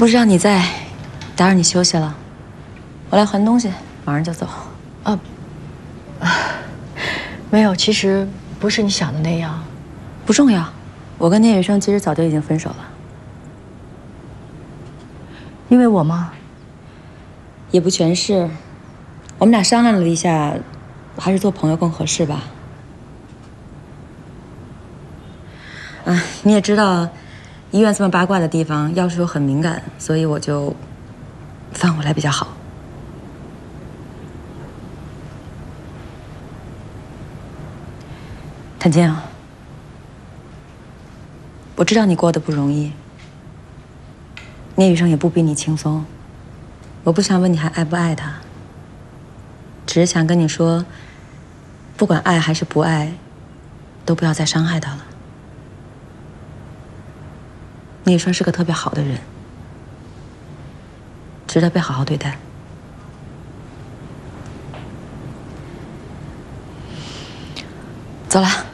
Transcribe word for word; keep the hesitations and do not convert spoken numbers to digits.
不知道你在，打扰你休息了。我来还东西，马上就走。 啊，没有，其实不是你想的那样。 不重要，我跟聂雨生其实早就已经分手了。 因为我吗？ 也不全是，我们俩商量了一下，还是做朋友更合适吧。啊，你也知道，医院这么八卦的地方，要是又很敏感，所以我就放回来比较好。谭静，我知道你过得不容易，聂雨生也不比你轻松。我不想问你还爱不爱他，只是想跟你说，不管爱还是不爱，都不要再伤害他了。聂雨生是个特别好的人，值得被好好对待。走了。